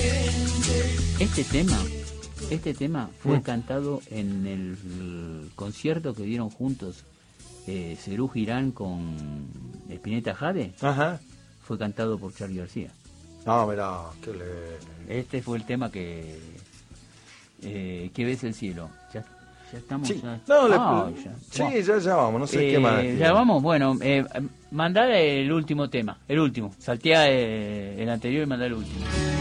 Este tema fue cantado en el concierto que dieron juntos Serú Girán con Spinetta Jade. Ajá. Fue cantado por Charly García. No, mirá, Este fue el tema que ves el cielo. Ya estamos. Sí, Ya, ya vamos, no sé qué más. Ya vamos, bueno, mandá el último tema, el último. Saltea el anterior y mandá el último.